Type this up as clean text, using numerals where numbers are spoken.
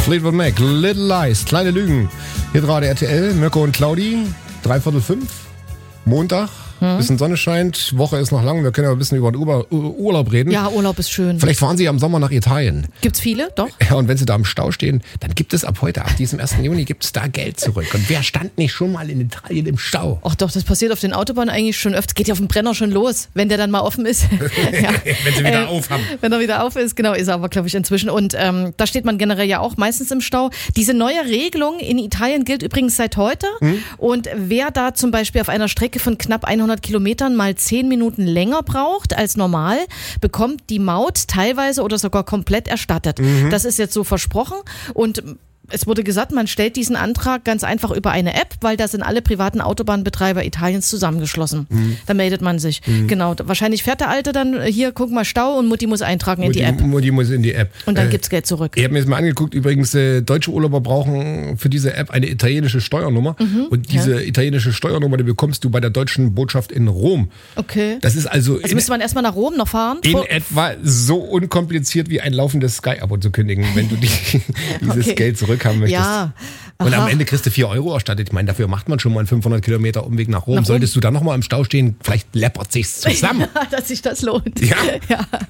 Fleetwood Mac, Little Lies, kleine Lügen. Hier gerade RTL, Mirko und Claudi, 4:45, Montag. Bisschen Sonne scheint, Woche ist noch lang, wir können ja ein bisschen über den Urlaub reden. Ja, Urlaub ist schön. Vielleicht fahren Sie ja im Sommer nach Italien. Gibt's viele? Doch. Ja, und wenn Sie da im Stau stehen, dann gibt es ab heute, ab diesem 1. Juni, gibt es da Geld zurück. Und wer stand nicht schon mal in Italien im Stau? Ach doch, das passiert auf den Autobahnen eigentlich schon öfter. Geht ja auf dem Brenner schon los, wenn der dann mal offen ist. Ja. Wenn sie wieder auf haben. Wenn er wieder auf ist, genau, ist er aber, glaube ich, inzwischen. Und da steht man generell ja auch meistens im Stau. Diese neue Regelung in Italien gilt übrigens seit heute. Und wer da zum Beispiel auf einer Strecke von knapp 100 Kilometern mal 10 Minuten länger braucht als normal, bekommt die Maut teilweise oder sogar komplett erstattet. Das ist jetzt so versprochen und es wurde gesagt, man stellt diesen Antrag ganz einfach über eine App, weil da sind alle privaten Autobahnbetreiber Italiens zusammengeschlossen. Da meldet man sich. Genau. Wahrscheinlich fährt der Alte dann hier, guck mal, Stau und Mutti muss eintragen in die App. Mutti muss in die App. Und dann gibt's Geld zurück. Ich habe mir jetzt mal angeguckt, übrigens, deutsche Urlauber brauchen für diese App eine italienische Steuernummer. Und diese italienische Steuernummer, die bekommst du bei der deutschen Botschaft in Rom. Okay. Das ist also müsste man erstmal nach Rom noch fahren? In etwa so unkompliziert wie ein laufendes Sky-Abo zu kündigen, wenn du dieses Geld zurückhaben möchtest. Ja. Und am Ende kriegst du 4 Euro erstattet. Ich meine, dafür macht man schon mal einen 500 Kilometer Umweg nach Rom. Solltest du dann nochmal im Stau stehen, vielleicht läppert sich's zusammen. Ja, dass sich das lohnt. Ja.